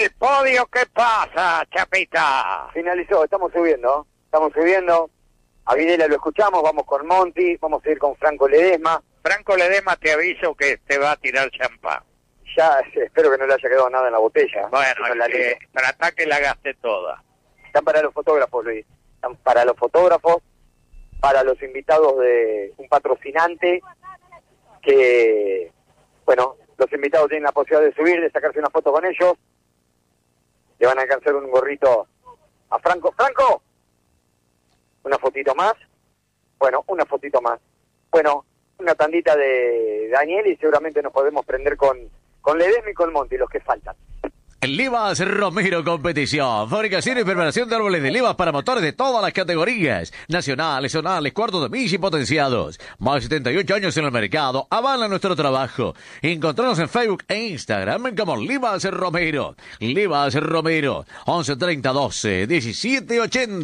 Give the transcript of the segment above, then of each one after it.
el podio, ¿qué pasa, Chapita? Finalizó, estamos subiendo. A Videla lo escuchamos, vamos con Monti, vamos a ir con Franco Ledesma. Franco Ledesma, te aviso que te va a tirar champán. Ya espero que no le haya quedado nada en la botella. Bueno, trata que la gaste toda. Están para los fotógrafos, Luis. Están para los fotógrafos, para los invitados de un patrocinante que, bueno, los invitados tienen la posibilidad de subir, de sacarse una foto con ellos. Le van a alcanzar un gorrito a Franco. ¡Franco! ¿Una fotito más? Bueno, una fotito más. Bueno, una tandita de Daniel y seguramente nos podemos prender con Ledesma y con Monti, los que faltan. Livas Romero Competición, fabricación y preparación de árboles de livas para motores de todas las categorías, nacionales, zonales, cuartos de milla y potenciados. Más de 78 años en el mercado, avala nuestro trabajo. Encontrarnos en Facebook e Instagram como Livas Romero. Livas Romero, 1130 12 17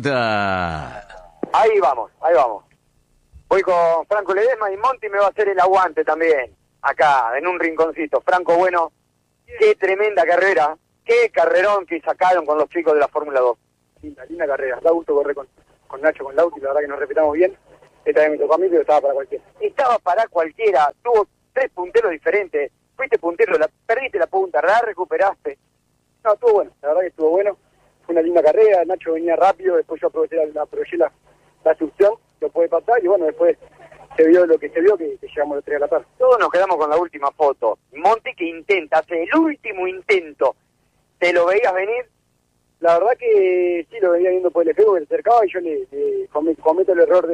80. Ahí vamos. Voy con Franco Ledesma y Monti me va a hacer el aguante también, acá, en un rinconcito. Franco, bueno, qué tremenda carrera. Qué carrerón que sacaron con los chicos de la Fórmula 2. Linda carrera. Da gusto correr con Nacho, con Lauti, la verdad que nos respetamos bien. Esta vez me tocó a mí, pero estaba para cualquiera. Estaba para cualquiera. Tuvo 3 punteros diferentes. Fuiste puntero, perdiste la punta, la recuperaste. No, estuvo bueno. La verdad que estuvo bueno. Fue una linda carrera. Nacho venía rápido. Después yo aproveché la succión. Lo puede pasar. Y bueno, después se vio lo que se vio, que llegamos los 3 a la tarde. Todos nos quedamos con la última foto. Monti que intenta, hace el último intento. ¿Te lo veías venir? La verdad que sí, lo venía viendo por el espejo que se acercaba y yo le cometo el error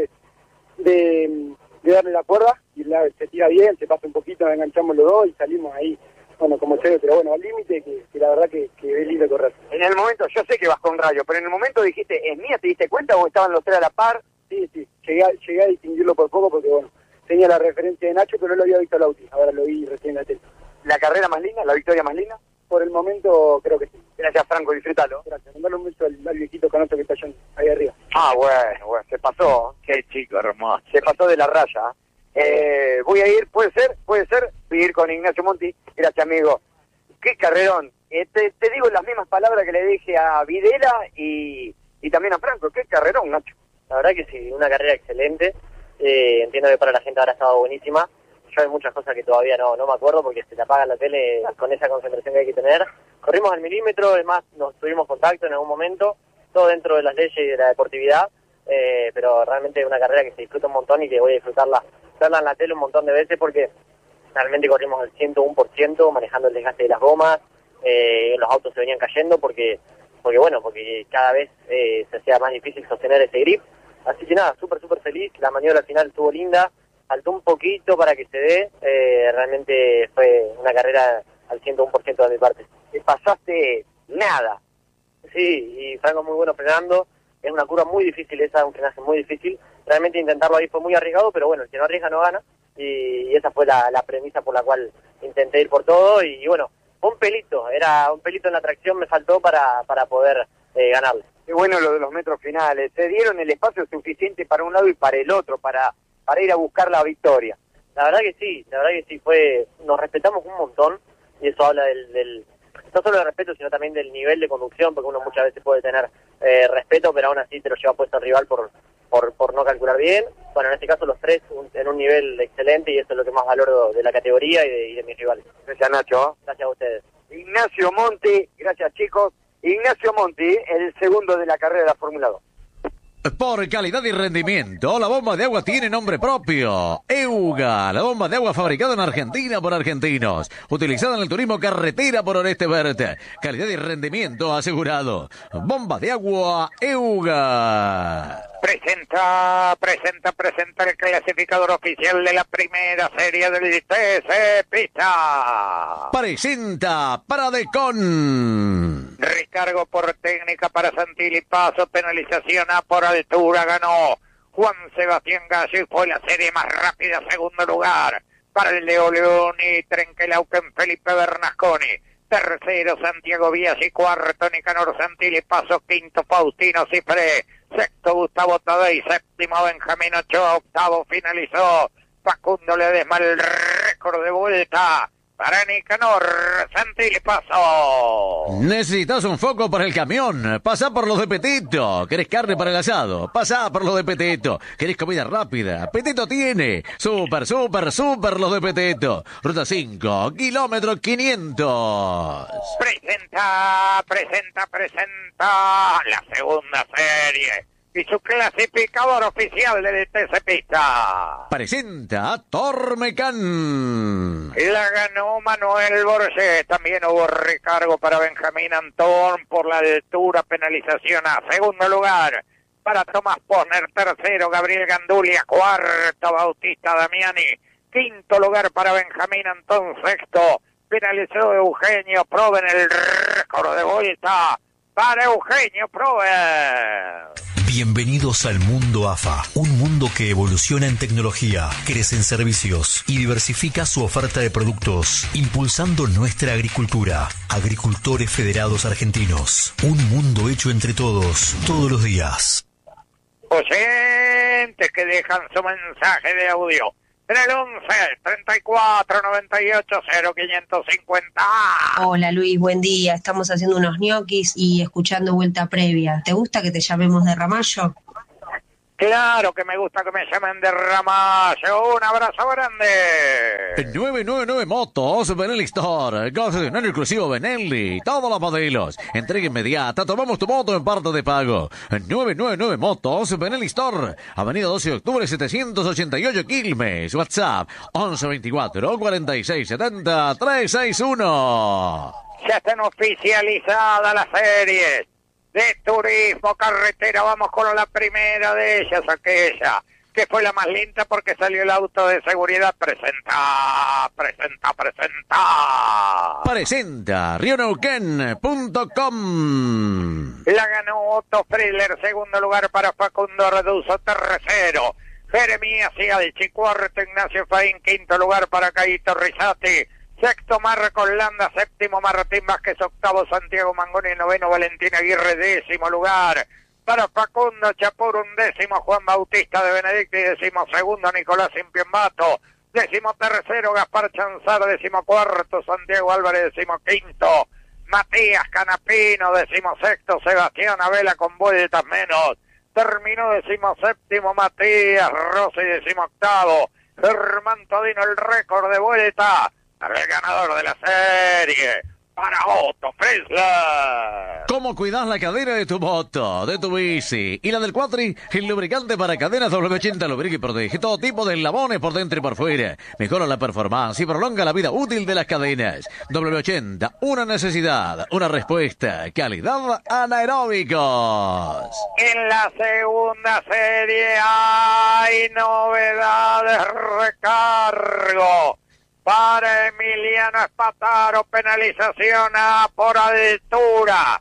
de darle la cuerda y se tira bien, se pasa un poquito, nos enganchamos los dos y salimos ahí, bueno, como se ve, pero bueno, al límite que la verdad que es lindo correr. En el momento, yo sé que vas con Rayo, pero en el momento dijiste, ¿es mía? ¿Te diste cuenta o estaban los 3 a la par? Sí, llegué a distinguirlo por poco porque bueno, tenía la referencia de Nacho, pero no lo había visto a Lauti, ahora lo vi recién en la tele. ¿La carrera más linda, la victoria más linda? Por el momento creo que sí. Gracias, Franco, disfrútalo. Gracias, mandarle un beso al viejito canoso que está ahí arriba. Ah, bueno, se pasó. Qué chico hermoso. Se pasó de la raya. Voy a ir, puede ser, voy a ir con Ignacio Monti. Gracias, amigo. Qué carrerón. Te digo las mismas palabras que le dije a Videla y también a Franco. Qué carrerón, Nacho. La verdad que sí, una carrera excelente. Entiendo que para la gente ahora estaba buenísima. Yo hay muchas cosas que todavía no me acuerdo porque se te apaga la tele con esa concentración que hay que tener. Corrimos al milímetro, además nos tuvimos contacto en algún momento, todo dentro de las leyes y de la deportividad, pero realmente es una carrera que se disfruta un montón y que voy a verla en la tele un montón de veces porque realmente corrimos al 101%, manejando el desgaste de las gomas, los autos se venían cayendo porque cada vez se hacía más difícil sostener ese grip. Así que nada, súper feliz, la maniobra al final estuvo linda. Faltó un poquito para que se dé, realmente fue una carrera al 101% de mi parte. Te pasaste nada. Sí, y Franco muy bueno frenando, es una curva muy difícil esa, un frenaje muy difícil, realmente intentarlo ahí fue muy arriesgado, pero bueno, el que no arriesga no gana, y esa fue la premisa por la cual intenté ir por todo, y bueno, un pelito en la tracción me faltó para poder ganarle. Qué bueno lo de los metros finales, se dieron el espacio suficiente para un lado y para el otro, para ir a buscar la victoria. La verdad que sí, nos respetamos un montón, y eso habla no solo del respeto, sino también del nivel de conducción, porque uno muchas veces puede tener respeto, pero aún así te lo lleva puesto al rival por no calcular bien. Bueno, en este caso los 3 en un nivel excelente, y eso es lo que más valoro de la categoría y de mis rivales. Gracias, Nacho. Gracias a ustedes. Ignacio Monti, gracias, chicos. Ignacio Monti, el segundo de la carrera de la Fórmula 2. Por calidad y rendimiento, la bomba de agua tiene nombre propio. EUGA, la bomba de agua fabricada en Argentina por argentinos. Utilizada en el turismo carretera por Oreste Verde. Calidad y rendimiento asegurado. Bomba de agua EUGA. Presenta el clasificador oficial de la primera serie del TC Pista. Presenta Paradecon. Recargo por técnica para Santilli, paso, penalización A por altura, ganó Juan Sebastián Gallo y fue la serie más rápida, segundo lugar para el Leo Leoni, Trenquelauquen, Felipe Bernasconi, tercero Santiago Biasi, cuarto Nicanor Santilli, paso, quinto Faustino Cifré, sexto Gustavo Tadei, séptimo Benjamín Ochoa, octavo finalizó Facundo Ledesma, el récord de vuelta para Nicanor Santilli Paso. Necesitas un foco para el camión. Pasá por los de Petito. ¿Querés carne para el asado? Pasá por los de Petito. ¿Querés comida rápida? Petito tiene. Súper los de Petito. Ruta 5, kilómetro 500. Presenta la segunda serie y su clasificador oficial de DTC Pista. Presenta Tormecán. La ganó Manuel Borges. También hubo recargo para Benjamín Antón por la altura, penalización a segundo lugar. Para Tomás Posner, tercero, Gabriel Gandulia, cuarto, Bautista Damiani, quinto lugar para Benjamín Antón, sexto, penalizó Eugenio Probe en el récord de vuelta para Eugenio Probe. Bienvenidos al mundo AFA, un mundo que evoluciona en tecnología, crece en servicios y diversifica su oferta de productos, impulsando nuestra agricultura. Agricultores Federados Argentinos, un mundo hecho entre todos, todos los días. Oyentes que dejan su mensaje de audio en el 11 34 98 0550. Hola Luis, buen día. Estamos haciendo unos ñoquis y escuchando vuelta previa. ¿Te gusta que te llamemos de Ramallo? Claro que me gusta que me llamen de Ramallo. Un abrazo grande. 999 Motos, Benelli Store, concesionario exclusivo Benelli, todos los modelos, entrega inmediata, tomamos tu moto en parte de pago. 999 Motos, Benelli Store, Avenida 12 de Octubre 788 Quilmes, WhatsApp 1124 46 70 361. Ya están oficializadas las series de turismo carretera. Vamos con la primera de ellas, aquella que fue la más lenta porque salió el auto de seguridad. Presenta RioNeuquén.com. La ganó Otto Friedler, segundo lugar para Facundo Reduzo, tercero Jeremías Cialchi, cuarto Ignacio Faín, quinto lugar para Caíto Rizati, sexto Marcos Landa, séptimo Martín Vázquez, octavo Santiago Mangoni, noveno Valentín Aguirre, décimo lugar para Facundo Chapur, undécimo Juan Bautista de Benedicto y décimo segundo Nicolás Impiembato, décimo tercero Gaspar Chanzar, décimo cuarto Santiago Álvarez, décimo quinto Matías Canapino, décimo sexto Sebastián Abela con vueltas menos, terminó décimo séptimo Matías Rossi, décimo octavo Germán Todino, el récord de vuelta para el ganador de la serie, para Otto Friedler. ¿Cómo cuidas la cadena de tu moto, de tu bici y la del cuatri? El lubricante para cadenas W80 lubrica y protege todo tipo de eslabones por dentro y por fuera. Mejora la performance y prolonga la vida útil de las cadenas. W80, una necesidad, una respuesta, calidad anaeróbicos. En la segunda serie hay novedades, recargo para Emiliano Espataro, penalización por altura,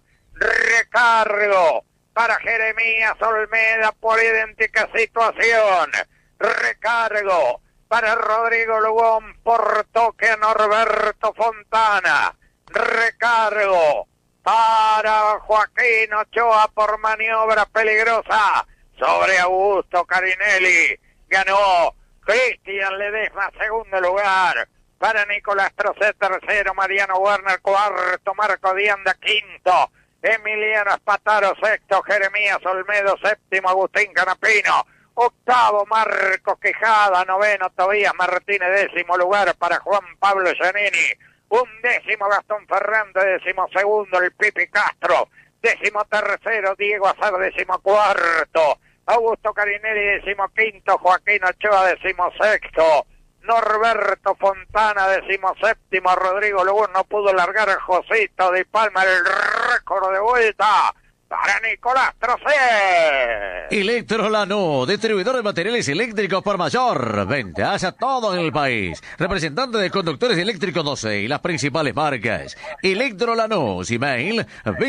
recargo para Jeremías Olmeda por idéntica situación, recargo para Rodrigo Lugón por toque a Norberto Fontana, recargo para Joaquín Ochoa por maniobra peligrosa sobre Augusto Carinelli, ganó Cristian Ledesma, segundo lugar para Nicolás Trocet, tercero Mariano Werner, cuarto Marco Dianda, quinto Emiliano Espataro, sexto Jeremías Olmedo, séptimo Agustín Canapino, octavo Marcos Quijada, noveno Tobías Martínez, décimo lugar para Juan Pablo Giannini, undécimo Gastón Ferrante, décimo segundo el Pipi Castro, décimo tercero Diego Azar, décimo cuarto Augusto Carinelli, decimoquinto, Joaquín Ochoa, decimosexto, Norberto Fontana, decimoséptimo, Rodrigo Lugón no pudo largar, Josito de Palma, el récord de vuelta para Nicolás Trocet. Electrolanú, distribuidor de materiales eléctricos por mayor, ventas a todo el país, representante de conductores eléctricos 12 y las principales marcas. Electrolanú, email,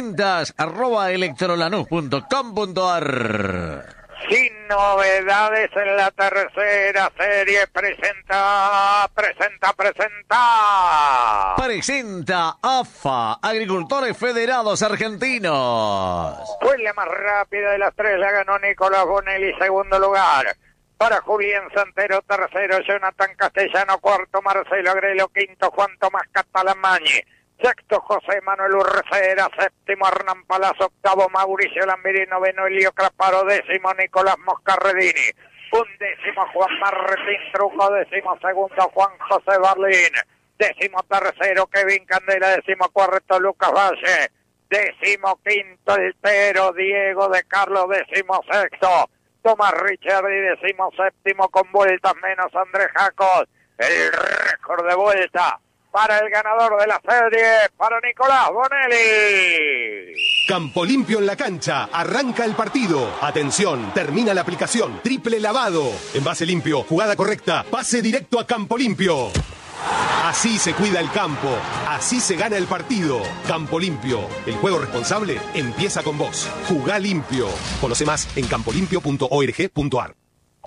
ventas@electrolanú.com.ar. Sin novedades en la tercera serie, presenta AFA, Agricultores Federados Argentinos. Fue la más rápida de las tres, la ganó Nicolás Bonelli, segundo lugar para Julián Santero, tercero Jonathan Castellano, cuarto Marcelo Agrelo, quinto Juan Tomás Catalamañi, sexto José Manuel Urcera, séptimo Hernán Palazzo, octavo Mauricio Lambirí, noveno Elio Craparo, décimo Nicolás Moscarredini, undécimo Juan Martín Truco, décimo segundo Juan José Barlín, décimo tercero Kevin Candela, décimo cuarto Lucas Valle, décimo quinto el Pero Diego de Carlos, décimo sexto Tomás Richard y décimo séptimo con vueltas menos Andrés Jacos. El récord de vuelta para el ganador de la serie, para Nicolás Bonelli. Campo limpio en la cancha, arranca el partido. Atención, termina la aplicación, triple lavado. Envase limpio, jugada correcta, pase directo a Campo Limpio. Así se cuida el campo, así se gana el partido. Campo Limpio, el juego responsable empieza con vos. Jugá limpio. Conoce más en campolimpio.org.ar.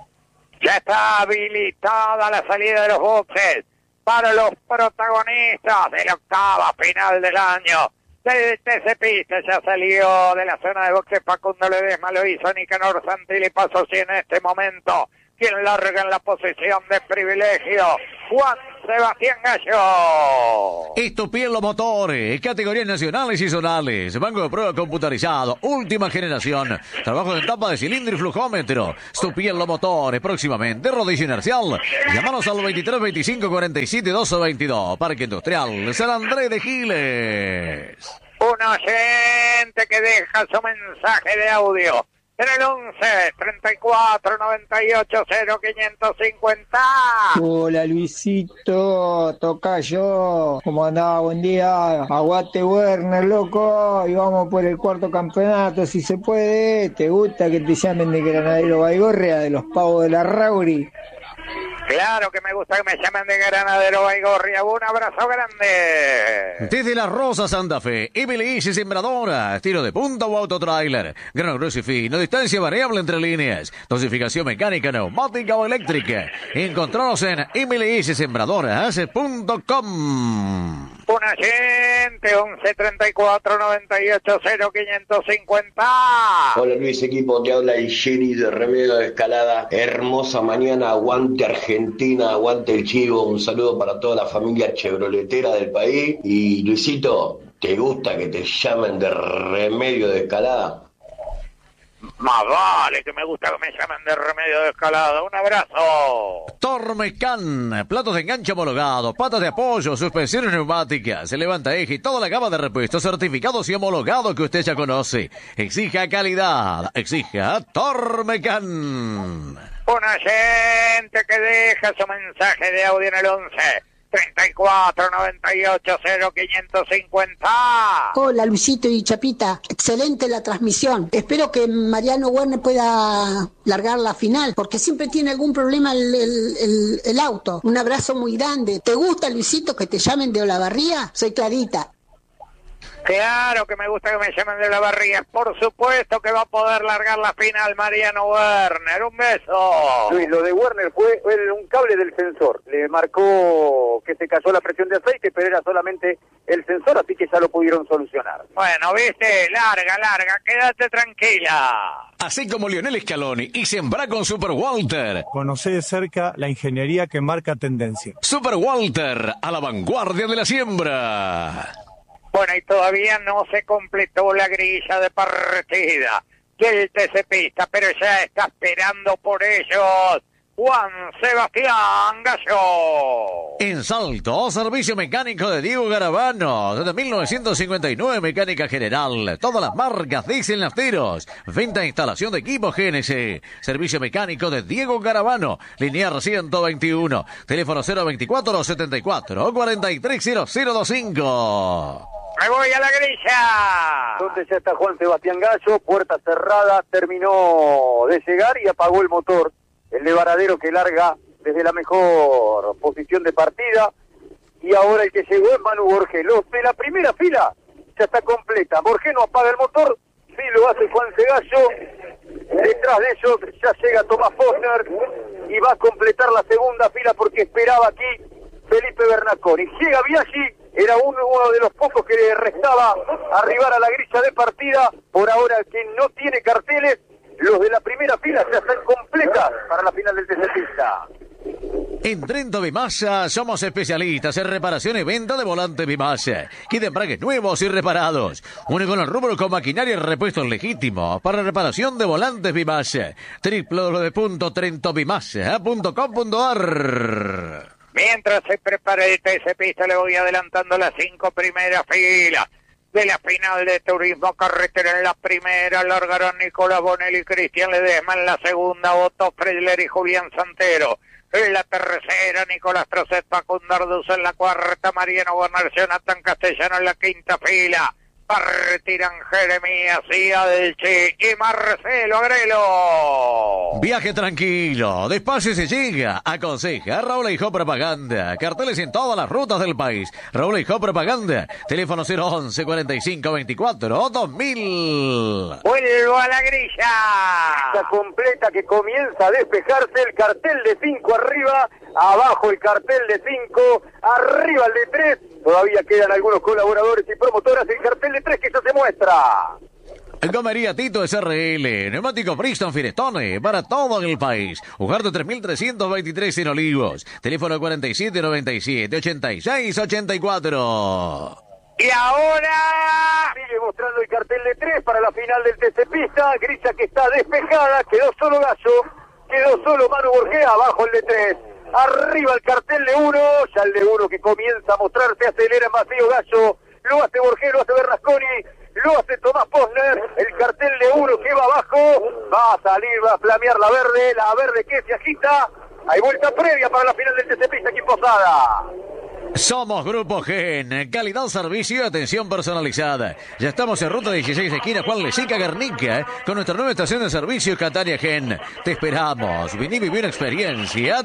Ya está habilitada la salida de los boxes para los protagonistas de la octava final del año. Del TC Pista ya salió de la zona de boxes Facundo Ledesma, lo hizo Nicanor Santilli, pasó sí en este momento. Quien larga en la posición de privilegio, Juan Sebastián Gallo. Estupielo Motores, categorías nacionales y zonales, banco de prueba computarizado, última generación, trabajo de tapa de cilindro y flujómetro. Estupielo Motores, próximamente, rodillo inercial. Llámanos al 23 25 47 12 22, Parque Industrial San Andrés de Giles. Un oyente que deja su mensaje de audio en el 11 34 98 0 550. Hola Luisito, tocayo, ¿cómo andaba? Buen día. Aguante Werner, loco, y vamos por el cuarto campeonato si se puede. ¿Te gusta que te llamen de Granadero Baigorria, de los pavos de la Rauri? Claro que me gusta que me llamen de Granadero Baigorria. Un abrazo grande. Desde La Rosa, Santa Fe, MLS Sembradora, estilo de punta o autotrailer, grano grueso y fino, distancia variable entre líneas, dosificación mecánica, neumática o eléctrica. Encontranos en mlssembradoras.com. Un agente, 11 34 98 0 550. Hola Luis, equipo, te habla el Jenny de Remedio de Escalada. Hermosa mañana, aguante Argentina, aguante el Chivo. Un saludo para toda la familia chevroletera del país. Y Luisito, ¿te gusta que te llamen de Remedio de Escalada? Más vale que me gusta que me llamen de Remedio de Escalada. Un abrazo. Tormecan, platos de enganche homologados, patas de apoyo, suspensiones neumáticas, se levanta eje y toda la gama de repuestos certificados y homologados que usted ya conoce. Exija calidad, exija Tormecan. Un agente que deja su mensaje de audio en el 11 34 98 0 550. Hola Luisito y Chapita, excelente la transmisión. Espero que Mariano Werner pueda largar la final, porque siempre tiene algún problema el auto. Un abrazo muy grande. ¿Te gusta, Luisito, que te llamen de Olavarría? Soy Clarita. Claro que me gusta que me llamen de Olavarría. Por supuesto que va a poder largar la final Mariano Werner. Un beso. Luis, lo de Werner fue un cable del sensor. Le marcó que se cayó la presión de aceite, pero era solamente el sensor, así que ya lo pudieron solucionar. Bueno, viste, larga, quédate tranquila. Así como Lionel Scaloni y Sembrá con Super Walter. Conocé de cerca la ingeniería que marca tendencia. Super Walter, a la vanguardia de la siembra. Bueno, y todavía no se completó la grilla de partida del TC Pista, pero ya está esperando por ellos Juan Sebastián Gallo. En Salto, servicio mecánico de Diego Garavano. Desde 1959, mecánica general. Todas las marcas dicen nafteros. Venta e instalación de equipos GNC. Servicio mecánico de Diego Garavano. Linear 121. Teléfono 024 74 430025. ¡Me voy a la grilla! Donde ya está Juan Sebastián Gallo, puerta cerrada, terminó de llegar y apagó el motor. El de Varadero que larga desde la mejor posición de partida. Y ahora el que llegó es Manu Borges. Los de la primera fila ya está completa. Borges no apaga el motor, sí lo hace Juan Gallo. Detrás de ellos ya llega Tomás Foster y va a completar la segunda fila porque esperaba aquí Felipe Bernaconi. Llega Biaggi. Era uno de los pocos que le restaba arribar a la grilla de partida. Por ahora, quien no tiene carteles, Los de la primera fila ya están completas para la final del TC Pista. En Trento Bimasa somos especialistas en reparación y venta de volantes Bimasa. Kit de embragues nuevos y reparados. Único en el rubro con maquinaria y repuestos legítimos para reparación de volantes Bimasa. www.trentobimasa.com.ar. Mientras se prepara el TC Pista, le voy adelantando las 5 primeras filas de la final de Turismo Carretera. En la primera largaron Nicolás Bonelli y Cristian Ledesma. En la segunda, Otto Friedler y Julián Santero. En la tercera, Nicolás Trocet, Facundo Arduzo. En la cuarta, Mariano Werner, Jonathan Castellano. En la quinta fila, partiran Jeremías y Adelchi y Marcelo Agrelo. Viaje tranquilo, despacio se llega. Aconseja Raúl Hijo Propaganda. Carteles en todas las rutas del país. Raúl Hijo Propaganda. Teléfono 011 45 24 2000. ¡Vuelvo a la grilla! Está completa que comienza a despejarse el cartel de 5 arriba. Abajo el cartel de 5. Arriba el de 3. Todavía quedan algunos colaboradores y promotoras. El cartel de 3 que ya se muestra. Gomería Tito SRL, neumático Bristol Firestone para todo el país. Ugarte 3323 en Olivos. Teléfono 4797-8684. Y ahora sigue mostrando el cartel de 3 para la final del TC Pista. Grilla que está despejada. Quedó solo Gallo. Quedó solo Manu Borgea. Abajo el de 3. Arriba el cartel de 1. Ya el de 1 que comienza a mostrarse. Acelera en vacío Gallo. Lo hace Borgea, lo hace Bernasconi. Lo hace Tomás Posner, el cartel de 1 que va abajo, va a salir, va a flamear la verde que se agita. Hay vuelta previa para la final del TC Pista aquí en Posada. Somos Grupo Gen, calidad, servicio y atención personalizada. Ya estamos en ruta 16 esquina Juan Lezica Guernica, con nuestra nueva estación de servicio Catania Gen. Te esperamos, vení a vivir una experiencia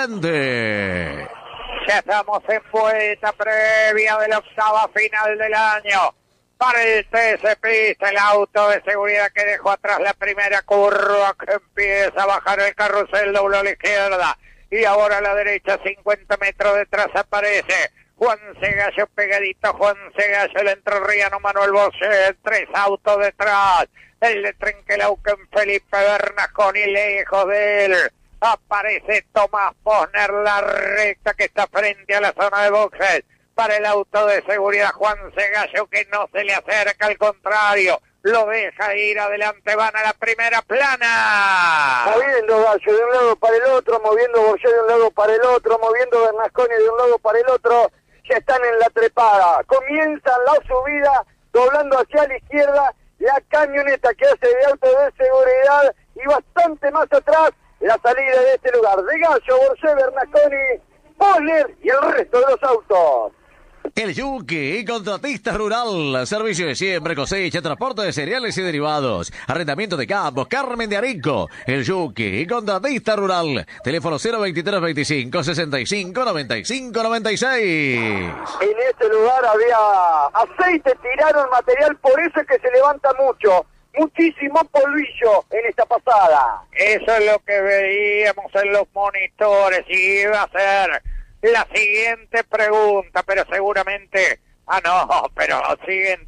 diferente. Ya estamos en vuelta previa de la octava final del año. Para el TC Pista, el auto de seguridad que dejó atrás la primera curva, que empieza a bajar el carrusel, dobló a la izquierda y ahora a la derecha, 50 metros detrás aparece Juan Segallo pegadito, Juan Segallo, el entrerriano Manuel Bochet, 3 autos detrás, el de Trenquelauquen Felipe Bernasconi, lejos de él aparece Tomás Posner, la recta que está frente a la zona de boxes. Para el auto de seguridad Juan Segallo, que no se le acerca, al contrario, lo deja ir adelante, van a la primera plana. Moviendo Gallo de un lado para el otro, moviendo Borgé de un lado para el otro, moviendo Bernasconi de un lado para el otro, ya están en la trepada. Comienzan la subida, doblando hacia la izquierda, la camioneta que hace de auto de seguridad y bastante más atrás, la salida de este lugar. De Gallo, Borgé, Bernasconi, Posner y el resto de los autos. El Yuki, contratista rural, servicio de siembra, cosecha, transporte de cereales y derivados, arrendamiento de campos, Carmen de Arico. El Yuki, contratista rural, teléfono 02325 65 95 96. En este lugar había aceite, tiraron material, por eso es que se levanta mucho. Muchísimo polvillo en esta pasada. Eso es lo que veíamos en los monitores y iba a ser la siguiente pregunta, pero seguramente, pero siguen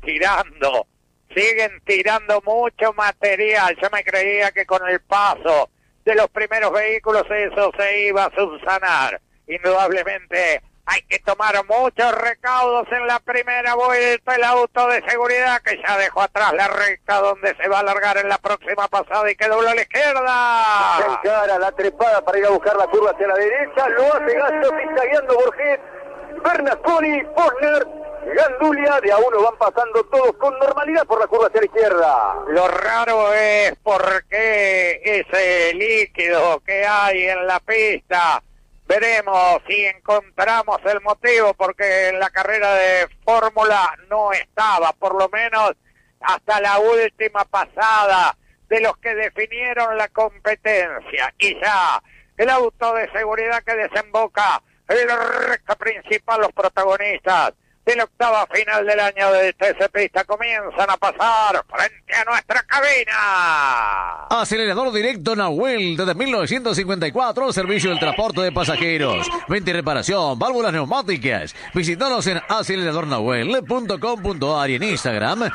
tirando mucho material. Yo me creía que con el paso de los primeros vehículos eso se iba a subsanar. Indudablemente hay que tomar muchos recaudos en la primera vuelta. El auto de seguridad que ya dejó atrás la recta donde se va a alargar en la próxima pasada y que dobló a la izquierda. Se encara la trepada para ir a buscar la curva hacia la derecha. Lo hace Gallo, pista guiando Borgé, Bernasconi, Posner, Gandulia. De a uno van pasando todos con normalidad por la curva hacia la izquierda. Lo raro es por qué ese líquido que hay en la pista. Veremos si encontramos el motivo, porque en la carrera de Fórmula no estaba, por lo menos hasta la última pasada de los que definieron la competencia. Y ya el auto de seguridad que desemboca en la recta principal, los protagonistas de la octava final del año de TC Pista comienzan a pasar frente a nuestra cabina. Acelerador directo Nahuel desde 1954, servicio del transporte de pasajeros, venta y reparación, válvulas neumáticas. Visítanos en aceleradornahuel.com.ar y en Instagram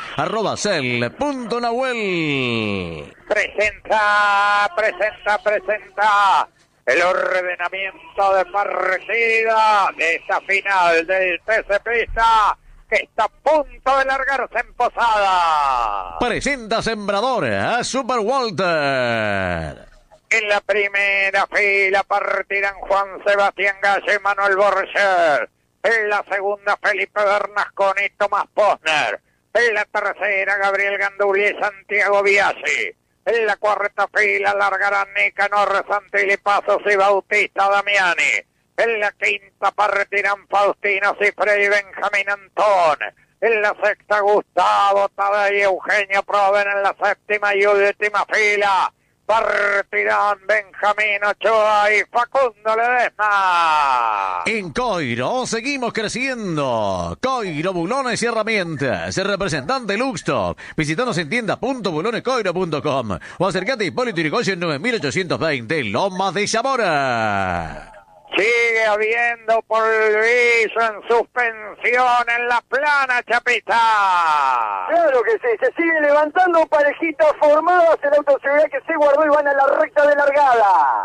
@cel.nahuel. Presenta el ordenamiento de partida de esta final del TC Pista que está a punto de largarse en Posada. Presenta Sembrador a Super Walter. En la primera fila partirán Juan Sebastián Gallo y Manuel Borges. En la segunda Felipe Bernasconi y Tomás Posner. En la tercera Gabriel Gandulli y Santiago Biasi. En la cuarta fila largarán Nicanor Santilli Pasos y Bautista Damiani. En la quinta partirán Faustino Cifre y Benjamín Antón. En la sexta Gustavo Tadei y Eugenio Proven. En la séptima y última fila partirán Benjamín Ochoa y Facundo Ledesma. En Coiro seguimos creciendo. Coiro Bulones y Herramientas. El representante Luxtop. Visítanos en tienda.bulonescoiro.com o acércate a Hipólito Yrigoyen 9820, Lomas de Zamora. Sigue habiendo polvillo en suspensión en la plana, Chapita. Claro que sí, se sigue levantando parejitas formadas, el autoseguridad que se guardó y van a la recta de largada.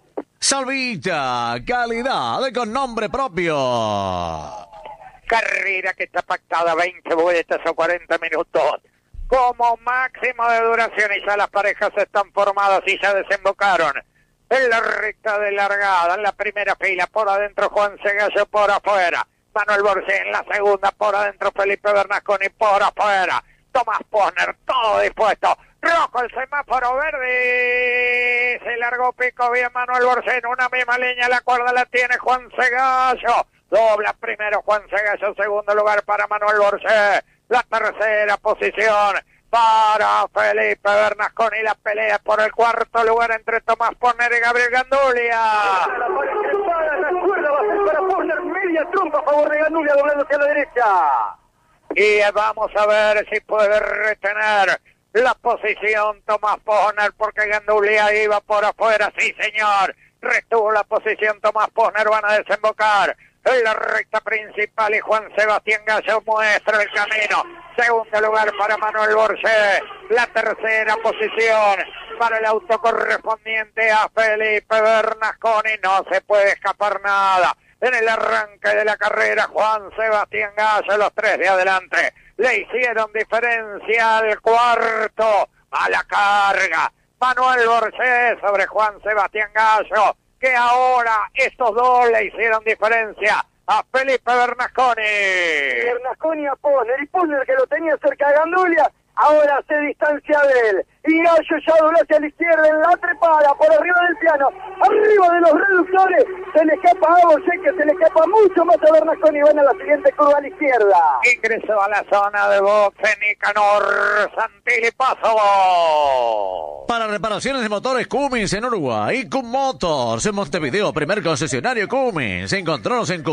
Salvita, calidad con nombre propio. Carrera que está pactada 20 vueltas o 40 minutos como máximo de duración y ya las parejas están formadas y ya desembocaron en la recta de largada. En la primera fila por adentro Juan Segallo, por afuera Manuel Borges. En la segunda por adentro Felipe Bernasconi, por afuera Tomás Posner, todo dispuesto. Rojo el semáforo verde, se largó pico bien Manuel Borges en una misma línea, la cuerda la tiene Juan Segallo. Dobla primero Juan Segallo, segundo lugar para Manuel Borges. La tercera posición para Felipe Bernasconi, la pelea por el cuarto lugar entre Tomás Posner y Gabriel Gandulia. La cuerda va a ser para Posner, media trompa a favor de Gandulia, doblando hacia la derecha. Y vamos a ver si puede retener la posición Tomás Posner, porque Gandulia iba por afuera. Sí, señor, retuvo la posición Tomás Posner, van a desembocar en la recta principal y Juan Sebastián Gallo muestra el camino. Segundo lugar para Manuel Borges. La tercera posición para el auto correspondiente a Felipe Bernasconi. No se puede escapar nada. En el arranque de la carrera, Juan Sebastián Gallo, los tres de adelante, le hicieron diferencia al cuarto. A la carga Manuel Borges sobre Juan Sebastián Gallo, que ahora estos dos le hicieron diferencia a Felipe Bernasconi. Bernasconi a Posner, y Posner que lo tenía cerca de Gandulia, ahora se distancia de él. Y Gallo ya dobló hacia la izquierda en la trepada, por arriba del piano, arriba de los reductores, se le escapa a Borges, que se le escapa mucho más a Bernasconi, van a la siguiente curva a la izquierda. Ingresó a la zona de boxe Nicanor Santilli Paso. Para reparaciones de motores Cummins en Uruguay, Cum Motors en Montevideo, primer concesionario Cummins. Encontranos en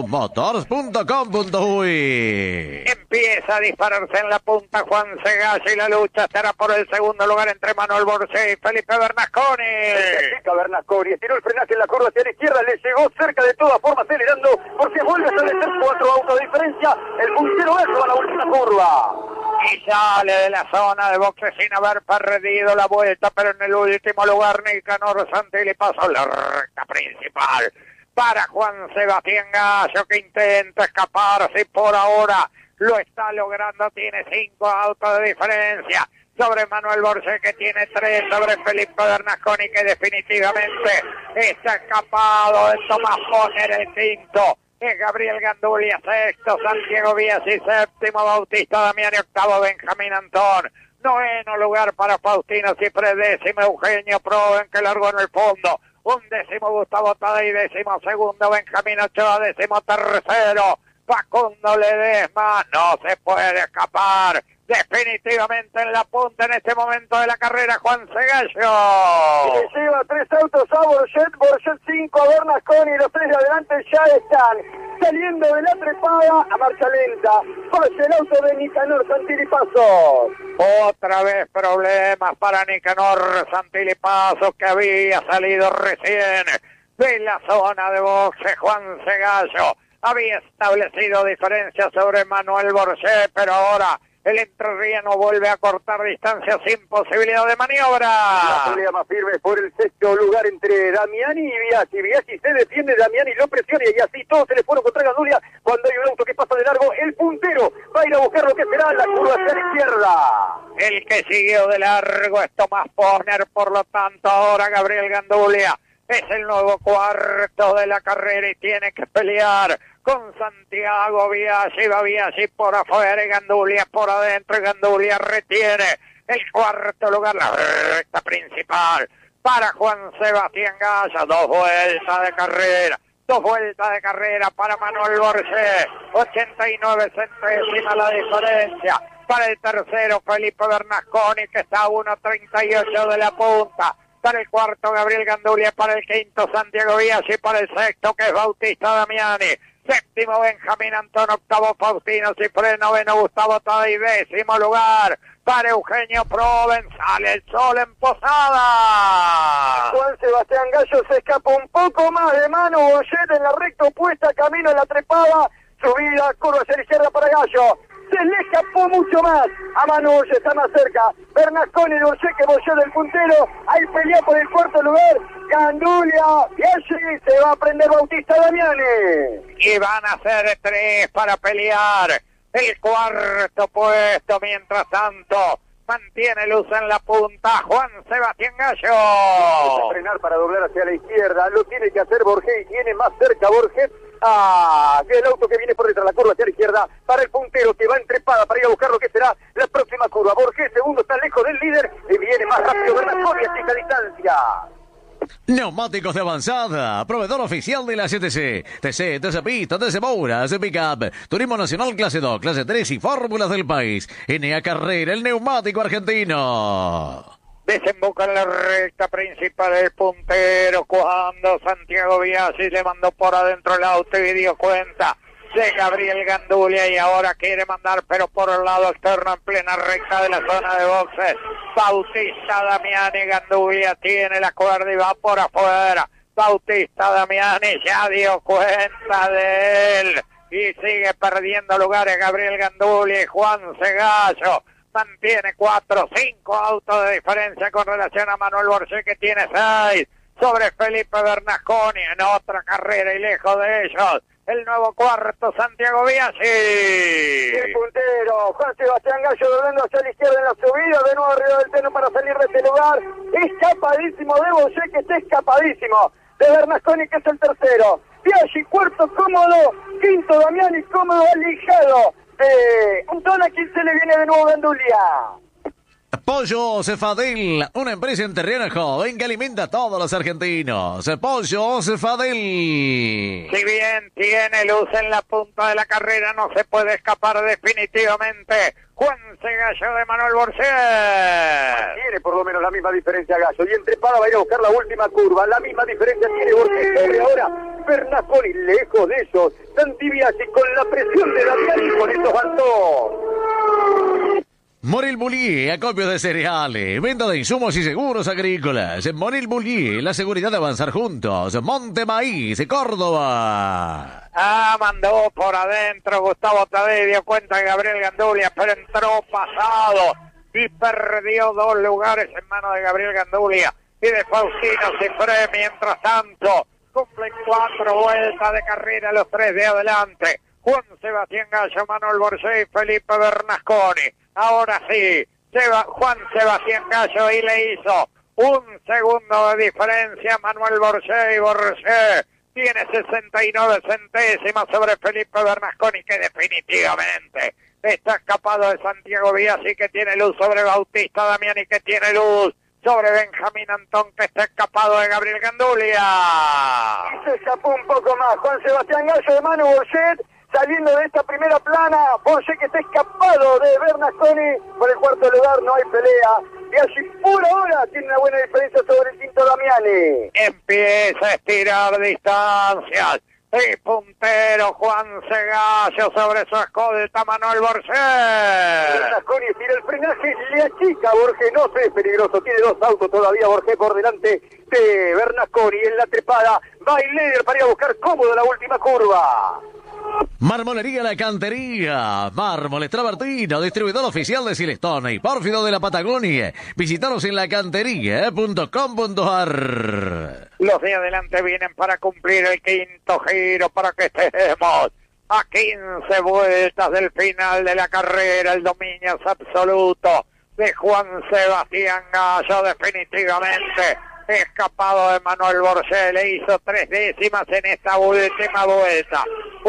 cummotors.com.uy. Empieza a dispararse en la punta Juan Segallo y la lucha será por el segundo lugar entre Manuel Borges y Felipe Bernasconi. Bernasconi estiró el frenaje en la curva hacia la izquierda, le llegó cerca de todas formas acelerando, porque vuelve a establecer 4 autos de diferencia. El puntero eso va a la última curva. Y sale de la zona de boxe sin haber perdido la vuelta, pero en el último lugar Nicanor Santilli pasó la recta principal para Juan Sebastián Gallo, que intenta escaparse y por ahora lo está logrando. Tiene 5 autos de diferencia sobre Manuel Borges, que tiene 3 sobre Felipe Bernasconi, que definitivamente está escapado de Tomás Posner, el quinto. Es Gabriel Gandulia, sexto, Santiago Biasi, séptimo, Bautista Damiani, octavo, Benjamín Antón, noveno lugar para Faustino Cifre, décimo, Eugenio Proven, que largó en el fondo, undécimo, Gustavo Tadei, décimo segundo, Benjamín Ochoa, décimo tercero, Facundo Ledesma. No se puede escapar definitivamente en la punta en este momento de la carrera Juan Segallo. Le lleva 3 autos a Borget 5 a Bernasconi, los 3 de adelante ya están saliendo de la trepada a marcha lenta. Pasa el auto de Nicanor Santilli Pasos. Otra vez problemas para Nicanor Santilli Pasos, que había salido recién de la zona de boxe. Juan Cegallo había establecido diferencia sobre Manuel Borget, pero ahora el entrerriano vuelve a cortar distancia sin posibilidad de maniobra. La pelea más firme por el sexto lugar entre Damiani y Biaggi. Biaggi se defiende, Damiani lo presiona y así todos se le fueron contra Gandulia. Cuando hay un auto que pasa de largo, el puntero va a ir a buscar lo que será la curva hacia la izquierda. El que siguió de largo es Tomás Posner, por lo tanto ahora Gabriel Gandulia es el nuevo cuarto de la carrera y tiene que pelear con Santiago Biaggi. Va Biaggi por afuera y Gandulia por adentro, y Gandulia retiene el cuarto lugar, la recta principal para Juan Sebastián Gallo. Dos vueltas de carrera para Manuel Borget, 89 centésimas la diferencia para el tercero Felipe Bernasconi, que está a 1.38 de la punta. Para el cuarto Gabriel Gandulia, para el quinto Santiago Biaggi, para el sexto que es Bautista Damiani, séptimo Benjamín Antón, octavo Faustino Cifré, noveno Gustavo Tadei, décimo lugar para Eugenio Provenzal. El sol en Posada. Juan Sebastián Gallo se escapa un poco más de Manu Borget en la recta opuesta, camino a la trepada, subida, curva hacia la izquierda para Gallo. Se le escapó mucho más a Manu Borget, está más cerca Bernasconi y Borget que Borget del puntero. Hay pelea por el cuarto lugar, Gandulia, Biaggi, se va a prender Bautista Damiani. Y van a ser tres para pelear el cuarto puesto. Mientras tanto mantiene luz en la punta Juan Sebastián Gallo. Va a frenar para doblar hacia la izquierda, lo tiene que hacer Borget y tiene más cerca Borget que el auto que viene por detrás, la curva hacia la izquierda para el puntero que va entrepada para ir a buscar lo que será la próxima curva. Borget segundo, está lejos del líder y viene más rápido Bernasconi a esta distancia. Neumáticos de avanzada, proveedor oficial de la CTC, TC Pista, TC Moura, TC Pickup, Turismo Nacional Clase 2, Clase 3 y Fórmulas del país. NA Carrera, el neumático argentino. Desemboca en la recta principal el puntero cuando Santiago Biaggi le mandó por adentro el auto y dio cuenta de Gabriel Gandulia y ahora quiere mandar pero por el lado externo en plena recta de la zona de boxes. Bautista Damiani, Gandulia tiene la cuerda y va por afuera. Bautista Damiani ya dio cuenta de él y sigue perdiendo lugares Gabriel Gandulia y Juan Cegallo. Mantiene 4, 5 autos de diferencia con relación a Manuel Borget, que tiene 6 sobre Felipe Bernasconi en otra carrera y lejos de ellos el nuevo cuarto Santiago Biaggi. El puntero Juan Sebastián Gallo doblando hacia la izquierda en la subida, de nuevo arriba del terreno para salir de este lugar. Escapadísimo de Borget, que está escapadísimo de Bernasconi, que es el tercero. Biaggi cuarto cómodo, quinto Damiani cómodo, alijado Antona, quien se le viene de nuevo Gandulia. Pollo Cefadel, una empresa enterrana joven que alimenta a todos los argentinos. Pollo Cefadel. Si bien tiene luz en la punta de la carrera, no se puede escapar definitivamente Juan Cegallo de Manuel Borget. Tiene por lo menos la misma diferencia Gallo, y entrepada va a ir a buscar la última curva. La misma diferencia tiene Borget. Ahora Bernasconi lejos de ellos. Santi Biaggi con la presión de Damiani, con estos bandos. Morel Bullier, acopio de cereales, venta de insumos y seguros agrícolas. Morel Bullier, la seguridad de avanzar juntos. Monte Maíz, Córdoba. Mandó por adentro Gustavo Tadei, dio cuenta de Gabriel Gandulia, pero entró pasado y perdió 2 lugares en manos de Gabriel Gandulia y de Faustino Cifré. Mientras tanto, cumplen 4 vueltas de carrera los 3 de adelante. Juan Sebastián Gallo, Manuel Borget y Felipe Bernasconi. Ahora sí, Juan Sebastián Gallo y le hizo 1 segundo de diferencia Manuel Borget, y Borget tiene 69 centésimas sobre Felipe Bernasconi, que definitivamente está escapado de Santiago Biaggi, que tiene luz sobre Bautista Damiani, que tiene luz sobre Benjamín Antón, que está escapado de Gabriel Gandulia. Se escapó un poco más Juan Sebastián Gallo de Manu Borget. Saliendo de esta primera plana, Borget, que está escapado de Bernasconi. Por el cuarto lugar no hay pelea. Biaggi por ahora tiene una buena diferencia sobre el quinto Damiani. Empieza a estirar distancias Y puntero Juan Segallo sobre su escolta Manuel Borges. Bernasconi tira el frenaje, le achica a Borges, no sé, es peligroso, tiene dos autos todavía Borges por delante de Bernasconi en la trepada, va el líder para ir a buscar cómodo la última curva. Marmolería La Cantería, mármoles travertino, distribuidor oficial de Silestone y Pórfido de la Patagonia. Visítanos en lacantería.com.ar. Los de adelante vienen para cumplir el quinto giro para que estemos a 15 vueltas del final de la carrera. El dominio es absoluto de Juan Sebastián Gallo, definitivamente escapado de Manuel Borges, le hizo 3 décimas en esta última vuelta,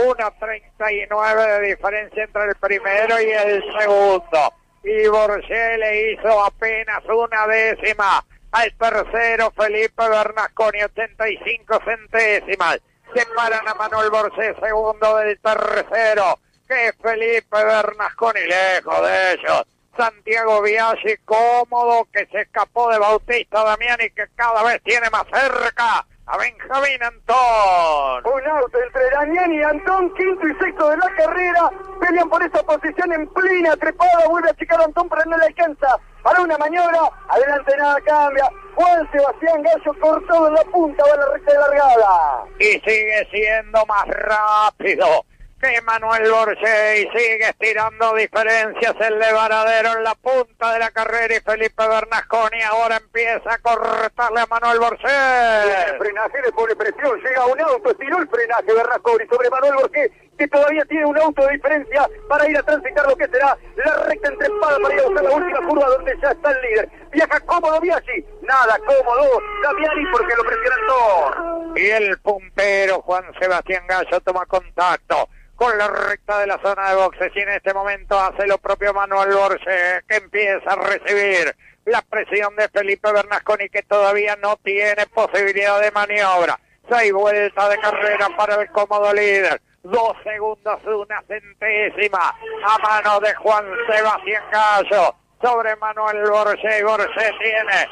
1.39 de diferencia entre el primero y el segundo, y Borges le hizo apenas 1 décima al tercero Felipe Bernasconi, 85 centésimas, separan a Manuel Borges segundo del tercero, que es Felipe Bernasconi, lejos de ellos Santiago Biaggi, cómodo, que se escapó de Bautista Damiani, que cada vez tiene más cerca a Benjamín Antón. Un auto entre Damiani y Antón, quinto y sexto de la carrera, pelean por esa posición en plena trepada, vuelve a achicar a Antón, pero no le alcanza para una maniobra, adelante nada cambia, Juan Sebastián Gallo cortado en la punta, va a la recta de largada. Y sigue siendo más rápido que Manuel Borges, y sigue estirando diferencias el de Varadero en la punta de la carrera, y Felipe Bernasconi ahora empieza a cortarle a Manuel Borges. El frenaje le pone presión, llega un auto, estiró el frenaje Bernasconi sobre Manuel Borges, que todavía tiene un auto de diferencia para ir a transitar lo que será la recta entrepada para ir a buscar la última curva donde ya está el líder. Viaja cómodo Biaggi, nada cómodo Damiani porque lo presiona todo. Y el puntero Juan Sebastián Gallo toma contacto con la recta de la zona de boxes, y en este momento hace lo propio Manuel Borges, que empieza a recibir la presión de Felipe Bernasconi, que todavía no tiene posibilidad de maniobra. 6 vueltas de carrera para el cómodo líder, 2 segundos, 1 centésima a mano de Juan Sebastián Gallo sobre Manuel Borges. Borges tiene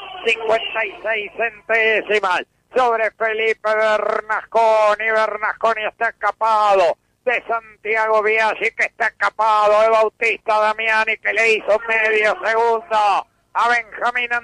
56 centésimas sobre Felipe Bernasconi. Bernasconi está escapado de Santiago Biaggi, que está escapado de Bautista Damiani, que le hizo medio segundo a Benjamín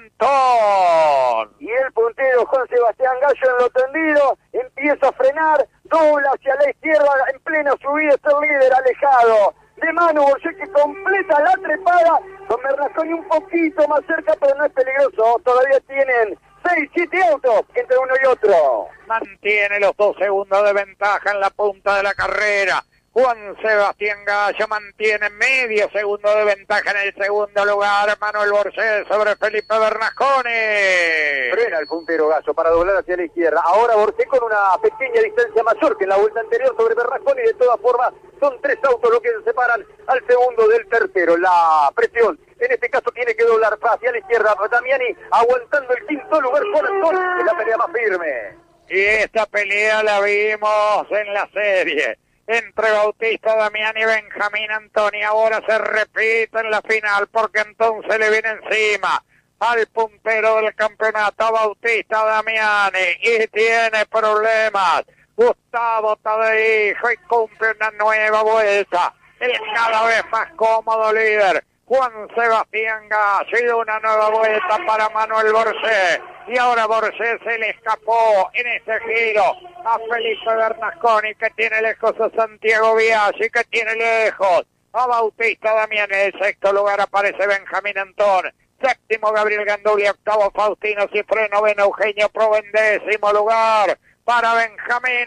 Antón. Y el puntero Juan Sebastián Gallo en lo tendido empieza a frenar, dobla hacia la izquierda en plena subida, es el líder alejado de Manu Borges, que completa la trepada con Bernasconi un poquito más cerca, pero no es peligroso, todavía tienen 6-7 autos entre uno y otro. Mantiene los 2 segundos de ventaja en la punta de la carrera. Juan Sebastián Gallo mantiene medio segundo de ventaja en el segundo lugar. Manuel Borges sobre Felipe Bernasconi. Frena el puntero Gallo para doblar hacia la izquierda. Ahora Borges con una pequeña distancia mayor que en la vuelta anterior sobre Bernasconi. De todas formas, son 3 autos los que se separan al segundo del tercero. La presión en este caso tiene que doblar hacia la izquierda. Damiani aguantando el quinto lugar con Antón, es la pelea más firme. Y esta pelea la vimos en la serie entre Bautista Damiani y Benjamín Antón, y ahora se repite en la final, porque entonces le viene encima al puntero del campeonato, Bautista Damiani, y tiene problemas Gustavo Tadeijo, y cumple una nueva vuelta el cada vez más cómodo líder Juan Sebastián Gallo. Una nueva vuelta para Manuel Borges, y ahora Borges se le escapó en este giro a Felipe Bernasconi, que tiene lejos a Santiago Biaggi, que tiene lejos a Bautista Damiani. En el sexto lugar aparece Benjamín Antón, séptimo Gabriel Ganduli, octavo Faustino Cifré, noveno Eugenio Probo, en décimo lugar para Benjamín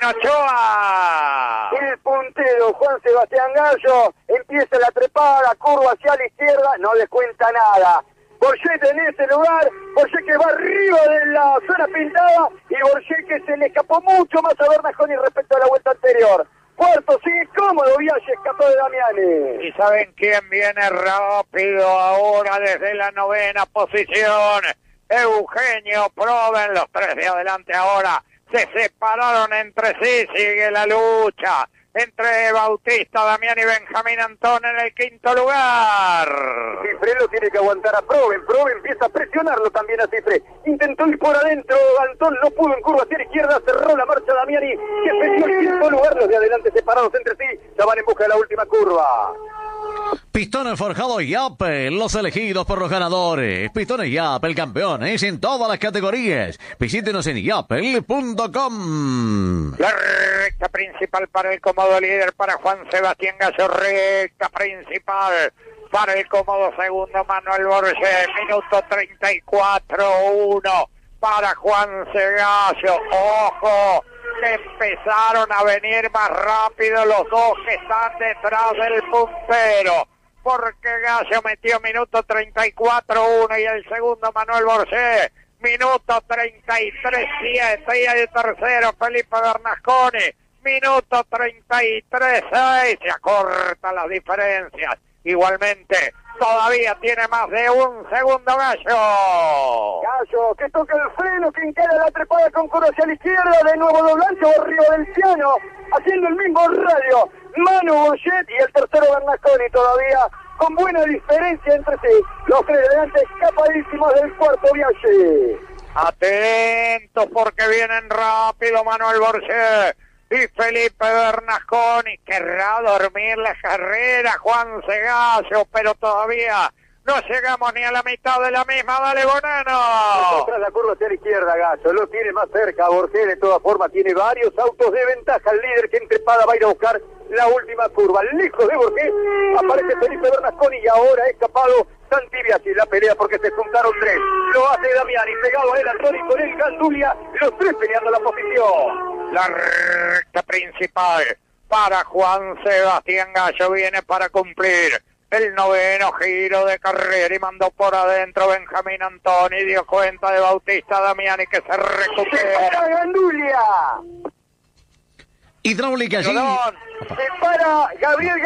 Ochoa. El puntero Juan Sebastián Gallo empieza la trepada, curva hacia la izquierda, no le cuenta nada. Borges en ese lugar, Borges que va arriba de la zona pintada, y Borges que se le escapó mucho más a Bernasconi respecto a la vuelta anterior. Cuarto, sigue cómodo, Biaggi escapó de Damiani. ¿Y saben quién viene rápido ahora desde la 9ª posición? Eugenio Proben, los 3 de adelante ahora se separaron entre sí, sigue la lucha entre Bautista, Damián y Benjamín Antón en el quinto lugar. Cifre lo tiene que aguantar a Proven. Proven empieza a presionarlo también a Cifre. Intentó ir por adentro. Antón no pudo en curva hacia la izquierda. Cerró la marcha Damiani, que perdió el quinto lugar. Los de adelante separados entre sí. Ya van en busca de la última curva. Pistones Forjados Yape, los elegidos por los ganadores. Pistones Yape, el campeón, es en todas las categorías. Visítenos en yapel.com. La recta principal para el cómodo líder, para Juan Sebastián Gallo. Recta principal para el cómodo segundo, Manuel Borges. Minuto 34-1 para Juan Gallo. Ojo, que empezaron a venir más rápido los dos que están detrás del puntero, porque Gallo metió minuto 34-1 y el segundo Manuel Borges minuto 33-7, y el tercero Felipe Bernasconi minuto 33-6. Se acortan las diferencias. Igualmente todavía tiene más de un segundo Gallo. Gallo que toca el freno, que encara la trepada con curva hacia la izquierda, de nuevo doblando arriba del piano, haciendo el mismo radio Manu Borget y el tercero Bernasconi, todavía con buena diferencia entre sí. Los tres de adelante escapadísimos del cuarto viaje. Atentos porque vienen rápido Manuel Borget y Felipe Bernasconi. Querrá dormir la carrera Juan Gallo, pero todavía no llegamos ni a la mitad de la misma. Dale, Bonano. Tras la curva hacia la izquierda, Gallo lo tiene más cerca. Borges de todas formas tiene varios autos de ventaja. El líder que entrepada va a ir a buscar la última curva. Lejos de Borges aparece Felipe Bernasconi y ahora ha escapado Santi Biaggi. La pelea porque se juntaron tres. Lo hace Damiani, pegado a él Antoni con el Gandulia. Los tres peleando la posición. La recta principal para Juan Sebastián Gallo viene para cumplir el noveno giro de carrera y mandó por adentro Benjamín Antoni. Dio cuenta de Bautista Damiani, que se recupera. Gandulia. Hidráulica allí. Se para Gabriel